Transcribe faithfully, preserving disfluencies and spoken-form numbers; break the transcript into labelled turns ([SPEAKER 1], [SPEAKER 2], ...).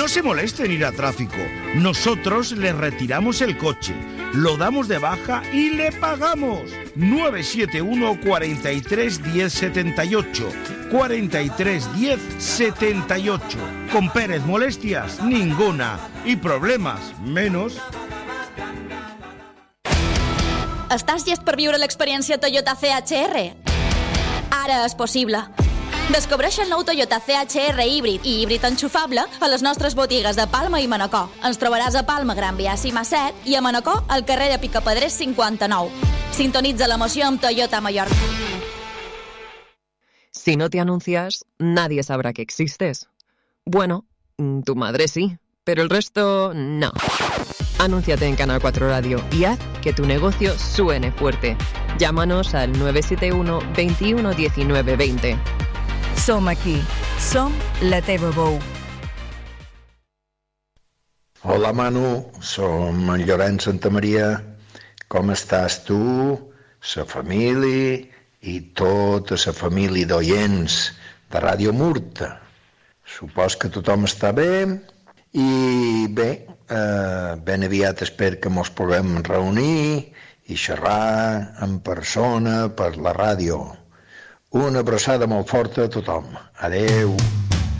[SPEAKER 1] No se moleste en ir a tráfico. Nosotros le retiramos el coche, lo damos de baja y le pagamos. nueve siete uno, cuatro tres, uno cero siete ocho. cuatro tres, uno cero siete ocho. Con Pérez, molestias ninguna. Y problemes menos.
[SPEAKER 2] Estàs llest per viure l'experiència Toyota C H R? Ara és possible. Descobreix el nou Toyota C H R híbrid i híbrid enxufable a les nostres botigues de Palma i Manacor. Ens trobaràs a Palma, Gran Via cinc set i a Manacor al carrer de Picapedrers cinquanta-nou. Sintonitza l'emoció amb Toyota Mallorca.
[SPEAKER 3] Si no te anuncias, nadie sabrá que existes. Bueno, tu madre sí, pero el resto no. Anúnciate en Canal cuatro Radio y haz que tu negocio suene fuerte. Llámanos al nueve siete uno, veintiuno diecinueve veinte.
[SPEAKER 4] Som aquí. Som la teva veu.
[SPEAKER 5] Hola, Manu. Som en Llorenç Santamaria. Com estàs tu, sa família i tota sa família d'oients de Ràdio Murta? Supos que tothom està bé i bé, eh, ben aviat espero que mos puguem reunir i xerrar en persona per la ràdio. Una abraçada molt forta a tothom. Adeu.